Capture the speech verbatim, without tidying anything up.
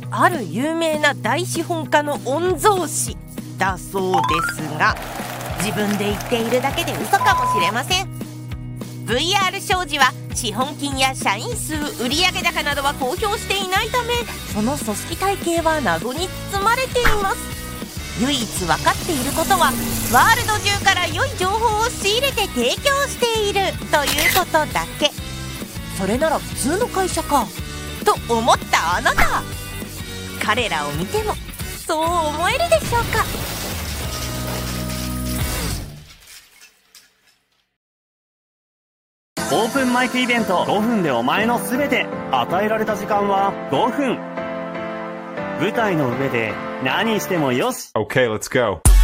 ある有名な大資本家の御曹司だそうですが、自分で言っているだけで嘘かもしれません。 ブイアール 商事は資本金や社員数、売上高などは公表していないため、その組織体系は謎に包まれています。唯一分かっていることは、ワールド中から良い情報を仕入れて提供しているということだけ。それなら普通の会社かと思ったあなた、彼らを見てもそう思えるでしょうか。 オープンマイクイベントごふんでお前のすべて。与えられた時間はごふん。舞台の上で何してもよし。 Okay, let's go.